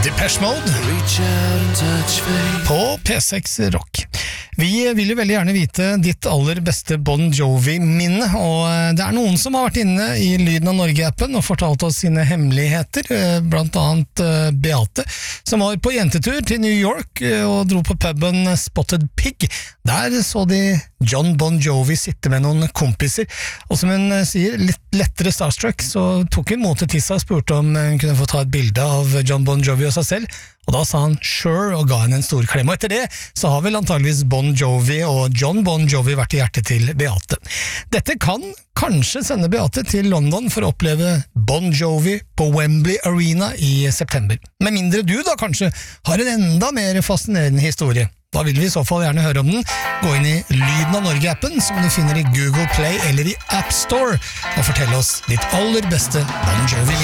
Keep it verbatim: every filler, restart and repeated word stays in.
Depeche Mode på P seks Rock. Vi vil jo veldig gjerne vite ditt aller beste Bon Jovi-minne, og det er noen som har vært inne i Lyden av Norge-appen og fortalt oss sine hemmeligheter, blant annet Beate, som var på jentetur til New York og dro på puben Spotted Pig. Der så de John Bon Jovi sitte med noen kompiser, og som hun sier, litt lettere starstruck, så tok hun mot til tissa og spurte om hun kunne få ta et bilde av John Bon Jovi og seg selv, og da sa han sure og ga henne en stor klem, og etter det så har vel antageligvis Bon Jovi og John Bon Jovi vært i hjertet til Beate. Dette kan kanskje sende Beate til London for å oppleve Bon Jovi på Wembley Arena i september. Med mindre du da kanskje har en enda mer fascinerende historie. Da vil vi i så fall gjerne høre om den. Gå inn i Lyden av Norge-appen, som du finner i Google Play eller i App Store, og fortell oss ditt aller beste Bon Jovi.